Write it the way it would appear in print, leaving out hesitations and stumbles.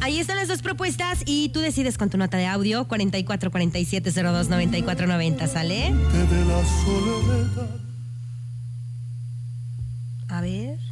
Ahí están las dos propuestas y tú decides con tu nota de audio 4447029490, ¿sale? A ver.